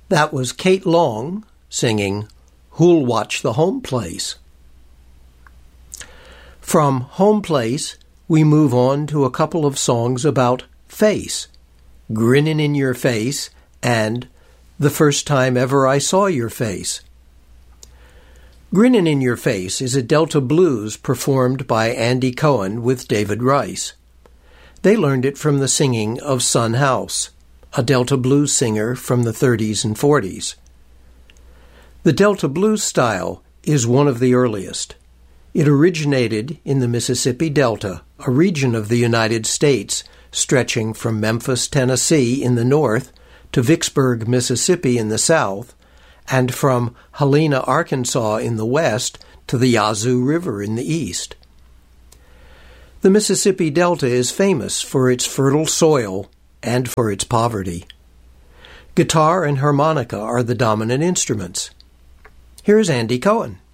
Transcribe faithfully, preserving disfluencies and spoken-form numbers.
That was Kate Long singing Who'll Watch the Home Place? From Home Place, we move on to a couple of songs about face, Grinnin' in Your Face and The First Time Ever I Saw Your Face. Grinnin' in Your Face is a Delta blues performed by Andy Cohen with David Rice. They learned it from the singing of Son House, a Delta blues singer from the thirties and forties. The Delta blues style is one of the earliest. It originated in the Mississippi Delta, a region of the United States stretching from Memphis, Tennessee in the north to Vicksburg, Mississippi in the south, and from Helena, Arkansas in the west to the Yazoo River in the east. The Mississippi Delta is famous for its fertile soil and for its poverty. Guitar and harmonica are the dominant instruments. Here's Andy Cohen.